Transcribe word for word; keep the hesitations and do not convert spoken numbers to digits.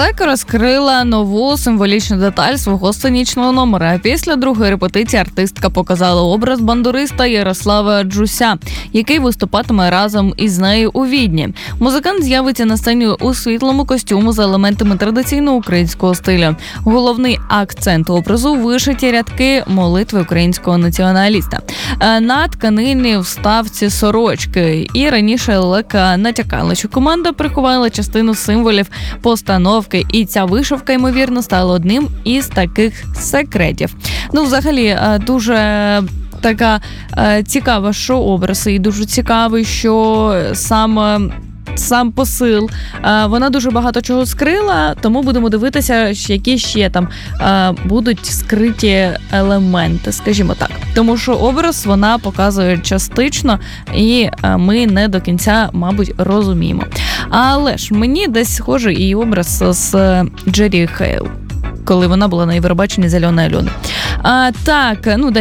Лелека розкрила нову символічну деталь свого сценічного номера. Після другої репетиції артистка показала образ бандуриста Ярослава Джуся, який виступатиме разом із нею у Відні. Музикант з'явиться на сцені у світлому костюму за елементами традиційного українського стилю. Головний акцент образу – вишиті рядки молитви українського націоналіста. На тканині вставці сорочки. І раніше Лелека натякала, що команда приховала частину символів постановки, і ця вишивка, ймовірно, стала одним із таких секретів. Ну, взагалі, дуже така цікава шоу-образ, і дуже цікавий, що саме сам посил. Вона дуже багато чого скрила, тому будемо дивитися, які ще там будуть скриті елементи, скажімо так. Тому що образ вона показує частично, і ми не до кінця, мабуть, розуміємо. Але ж мені десь схожий і образ з Джері Хейл, коли вона була на Євробаченні з Альоною Альоною. А, так, ну, десь